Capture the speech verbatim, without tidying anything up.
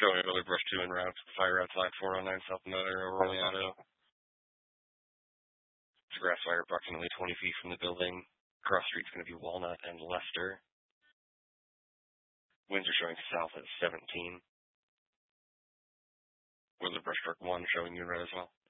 Showing another brush two en route, fire outside four oh nine South Motor, Orleano. It's a grass fire approximately twenty feet from the building. Cross street's going to be Walnut and Lester. Winds are showing south at seventeen. With the brush truck one showing you in red as well.